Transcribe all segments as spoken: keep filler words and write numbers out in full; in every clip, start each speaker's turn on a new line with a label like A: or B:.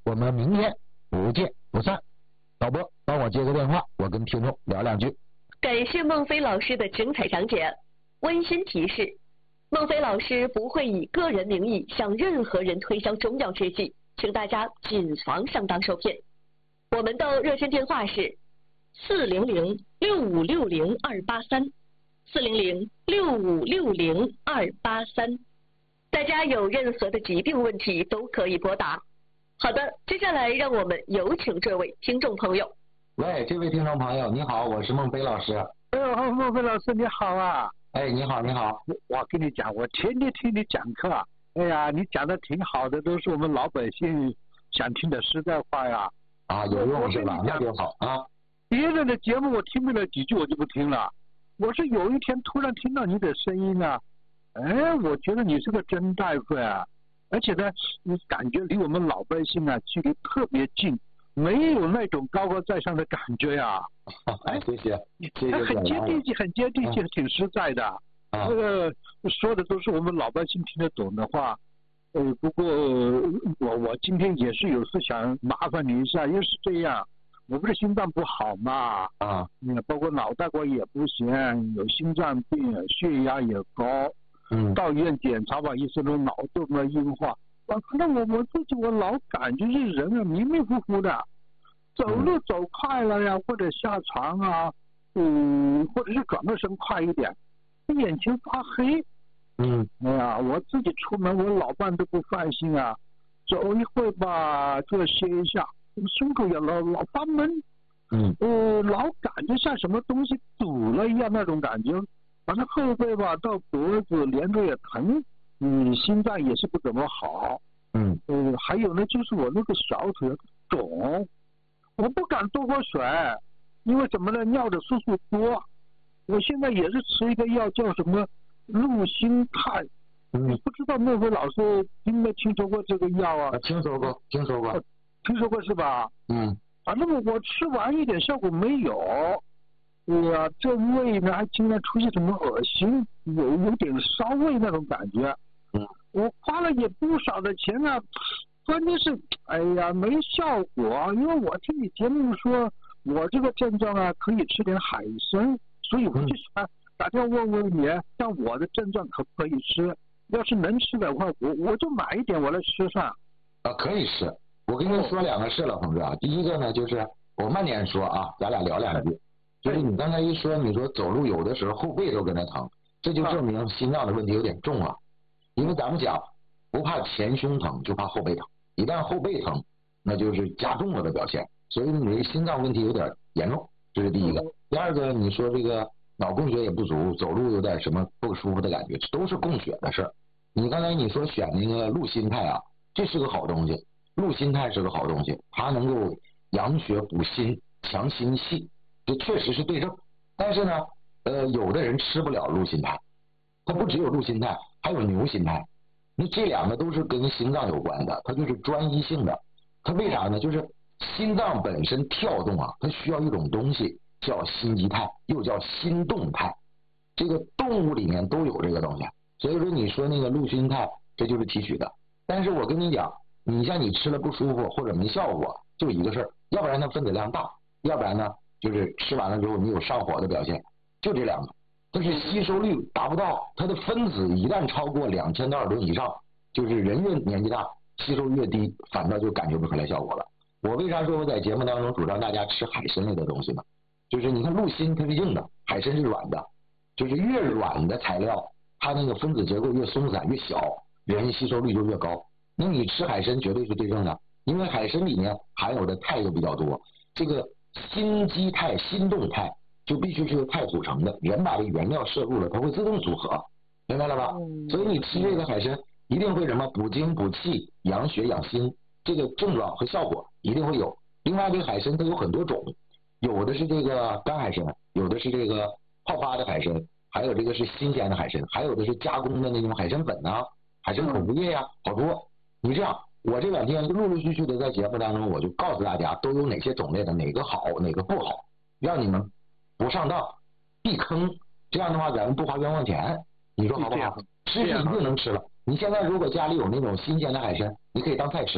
A: 我们明天不见不散。导播，帮我接个电话，我跟听众聊两句。
B: 感谢孟非老师的精彩讲解。温馨提示，孟非老师不会以个人名义向任何人推销中药制剂，请大家谨防上当受骗。我们的热线电话是四零零六五六零二八三，四零零六五六零二八三。大家有任何的疾病问题都可以拨打。好的，接下来让我们有请这位听众朋友。
A: 喂，这位听众朋友，你好，我是孟非老师。
C: 哎呦，孟非老师你好啊！
A: 哎，你好，你好。
C: 我跟你讲，我天天听你讲课，哎呀，你讲的挺好的，都是我们老百姓想听的实在话呀。
A: 啊，有用是吧？那就好啊。
C: 别人的节目我听不了几句我就不听了，我是有一天突然听到你的声音啊，哎，我觉得你是个真大夫啊，而且呢，你感觉离我们老百姓啊距离特别近，没有那种高高在上的感觉呀。
A: 哎，谢谢，谢谢。
C: 很接地气，很接地气，挺实在的。
A: 啊，
C: 这个说的都是我们老百姓听得懂的话。呃，不过我我今天也是有事想麻烦你一下，因为是这样，我不是心脏不好嘛，
A: 啊，
C: 嗯，包括脑袋瓜也不行，有心脏病，血压也高，
A: 嗯，
C: 到医院检查吧，医生说脑动脉硬化，我那我我自己我老感觉这人啊迷迷糊糊的，走路走快了呀，或者下床啊，嗯，或者是转个身快一点，眼睛发黑。
A: 嗯，
C: 哎呀，我自己出门，我老伴都不放心啊，走一会吧就歇一下，胸口也老老发闷，
A: 嗯，
C: 呃，老感觉像什么东西堵了一样那种感觉，反正后背吧到脖子连着也疼，嗯，心脏也是不怎么好，
A: 嗯，
C: 呃，还有呢就是我那个小腿肿，我不敢多喝水，因为怎么呢，尿的次数多，我现在也是吃一个药叫什么鹿心肽，
A: 嗯，
C: 不知道孟非老师听没听说过这个药啊？
A: 听说过，听说过，
C: 听说过是吧？
A: 嗯，
C: 反正我我吃完一点效果没有，哎呀，这胃呢还经常出现什么恶心，有有点烧胃那种感觉。
A: 嗯，
C: 我花了也不少的钱啊，关键是哎呀没效果，因为我听你节目说我这个症状啊可以吃点海参，所以我就想。嗯，打电话问问你，像我的症状可不可以吃？要是能吃的话，我我就买一点我来吃上。
A: 啊，可以吃。我跟您说两个事了，同志啊。第一个呢，就是我慢点说啊，咱俩聊两句。就是你刚才一说，你说走路有的时候后背都跟着疼，这就证明心脏的问题有点重了。因为咱们讲不怕前胸疼，就怕后背疼。一旦后背疼，那就是加重了的表现。所以你的心脏问题有点严重，这是第一个。第二个，你说这个脑供血也不足，走路有点什么不舒服的感觉，这都是供血的事儿。你刚才你说选那个鹿心肽啊，这是个好东西，鹿心肽是个好东西，它能够养血补心，强心气，这确实是对症。但是呢，呃，有的人吃不了鹿心肽，它不只有鹿心肽，还有牛心肽。那这两个都是跟心脏有关的，它就是专一性的。它为啥呢？就是心脏本身跳动啊，它需要一种东西。叫心肌肽，又叫心动肽，这个动物里面都有这个东西。所以说你说那个鹿心肽，这就是提取的。但是我跟你讲，你像你吃了不舒服或者没效果，就一个事儿，要不然它分子量大，要不然呢就是吃完了之后你有上火的表现，就这两个。但是吸收率达不到，它的分子一旦超过两千道尔顿以上，就是人越年纪大，吸收越低，反倒就感觉不出来效果了。我为啥说我在节目当中主张大家吃海参类的东西呢？就是你看鹿心它是硬的，海参是软的，就是越软的材料，它那个分子结构越松散越小，人吸收率就越高。那你吃海参绝对是对症的，因为海参里面含有的肽就比较多。这个心肌肽、心动肽就必须是由肽组成的，人把这原料摄入了，它会自动组合，明白了吧？所以你吃这个海参一定会什么补精补气、养血养心，这个症状和效果一定会有。另外，这个海参它有很多种。有的是这个干海参，有的是这个泡发的海参，还有这个是新鲜的海参，还有的是加工的那种海参粉呐、啊、海参口服液呀、啊，好多。你这样，我这两天陆陆续续的在节目当中，我就告诉大家都有哪些种类的，哪个好，哪个不好，让你们不上当、避坑。这样的话，咱们不花冤枉钱，你说好不好？吃是一定能吃了。你现在如果家里有那种新鲜的海参，你可以当菜吃。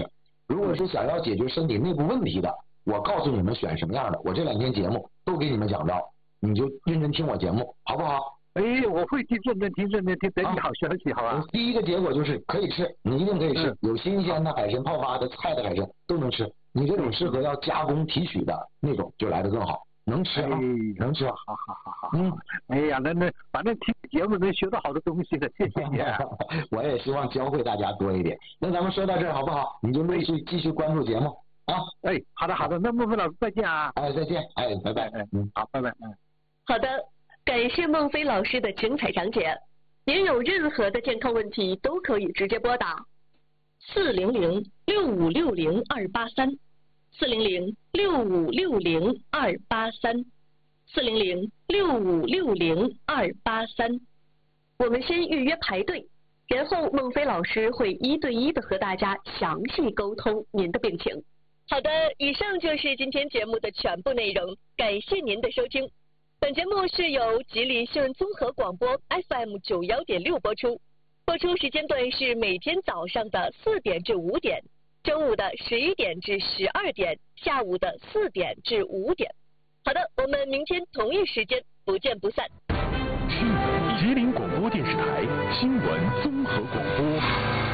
A: 如果是想要解决身体内部问题的，我告诉你们选什么样的，我这两天节目都给你们讲到，你就认真听我节目，好不好？
C: 哎，我会听，认真听，认真听，等你好消息，好吧？
A: 第一个结果就是可以吃，你一定可以吃，
C: 嗯、
A: 有新鲜的海参、泡发的、菜的海参都能吃。你这种适合要加工提取的那种就来得更好，能吃啊，哎、能吃。
C: 好好好好，嗯，哎呀，那那反正听节目能学到好多东西的，谢谢你。
A: 我也希望教会大家多一点。那咱们说到这儿好不好？你就继续继续关注节目啊。
C: 哎，好的好的，那孟非老师再见啊。
A: 哎，再见，哎，拜拜，
C: 哎，嗯，好，拜拜，嗯。
B: 好的。感谢孟非老师的精彩讲解。您有任何的健康问题都可以直接拨打四零零六五六零二八三，四零零六五六零二八三，四零零六五六零二八三。我们先预约排队，然后孟非老师会一对一的和大家详细沟通您的病情。好的，以上就是今天节目的全部内容，感谢您的收听。本节目是由吉林新闻综合广播 F M 九幺点六播出，播出时间段是每天早上的四点至五点，中午的十一点至十二点，下午的四点至五点。好的，我们明天同一时间不见不散。
D: 是吉林广播电视台新闻综合广播。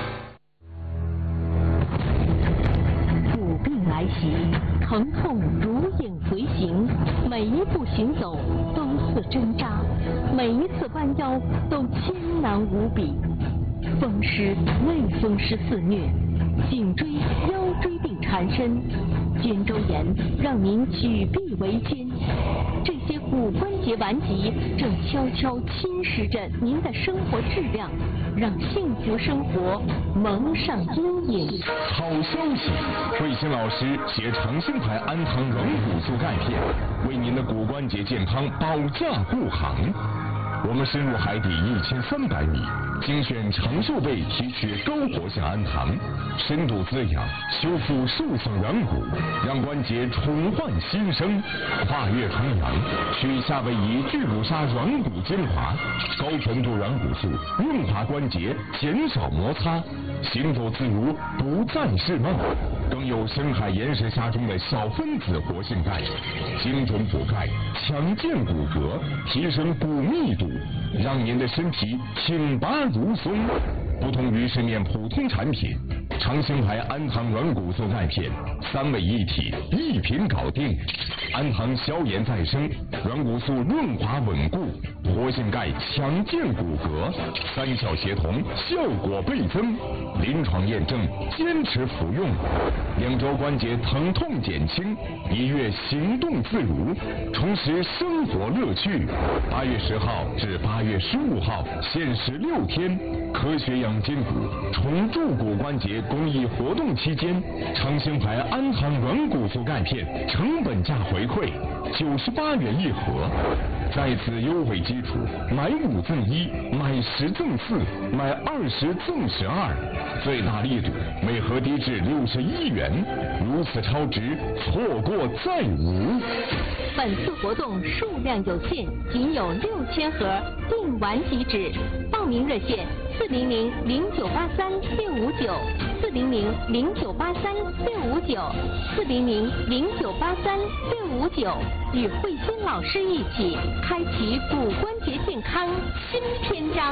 E: 腹病来袭，疼痛如影随形，每一步行走都似针扎，每一次弯腰都艰难无比。风湿、类风湿肆虐，颈椎、腰椎病缠身，肩周炎让您举臂维艰。这些骨关节顽疾正悄悄侵蚀着您的生活质量，让幸福生活蒙上阴影。
D: 好消息！慧心老师携长兴牌安堂软骨素钙片，为您的骨关节健康保驾护航。我们深入海底一千三百米，精选长寿贝提取高活性氨糖，深度滋养修复受损软骨，让关节重焕新生。跨越重洋，取夏威夷聚骨鲨软骨精华，高纯度软骨素润滑关节，减少摩擦，行走自如，不再是梦。更有深海岩石虾中的小分子活性钙，精准补钙，强健骨骼，提升骨密度，让您的身体挺拔如松。不同于市面普通产品，长兴牌安堂软骨素钙片三位一体，一瓶搞定。安堂消炎再生，软骨素润滑稳固，活性钙强健骨骼，三效协同，效果倍增。临床验证，坚持服用，两周关节疼痛减轻，一月行动自如，重拾生活乐趣。八月十号至八月十五号，限时六天，科学养筋骨重铸骨关节公益活动期间，长兴牌安堂软骨素钙片成本价回馈九十八元一盒，在此优惠基础，买五赠一，买十赠四，买二十赠十二，最大力度，每盒低至六十一元，如此超值，错过再无。
E: 本次活动数量有限，仅有六千盒，订完即止。报名热线：四零零零九八三六五九，四零零零九八三六五九，四零零零九八三六五九。与慧心老师一起开启骨关节健康新篇章。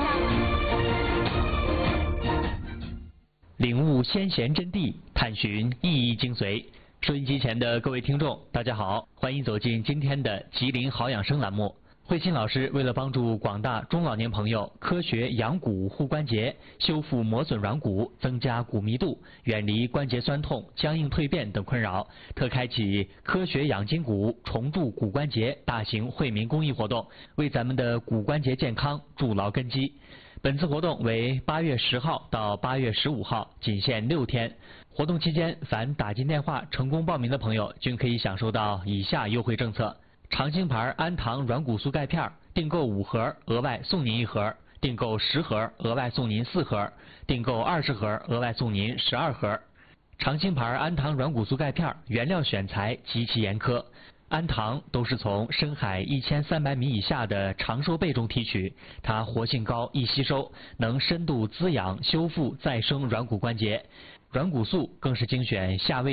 F: 领悟先贤真谛，探寻意义精髓。收音机前的各位听众，大家好，欢迎走进今天的吉林好养生栏目。慧心老师为了帮助广大中老年朋友科学养骨护关节，修复磨损软骨，增加骨密度，远离关节酸痛、僵硬蜕变等困扰，特开启科学养筋骨、重铸骨关节大型惠民公益活动，为咱们的骨关节健康筑牢根基。本次活动为八月十号到八月十五号，仅限六天。活动期间，凡打进电话成功报名的朋友，均可以享受到以下优惠政策：长兴牌安堂软骨素钙片，订购五盒额外送您一盒，订购十盒额外送您四盒，订购二十盒额外送您十二盒。长兴牌安堂软骨素钙片原料选材极其严苛，氨糖都是从深海一千三百米以下的长寿贝中提取，它活性高、易吸收，能深度滋养、修复、再生软骨关节。 软骨素更是精选夏威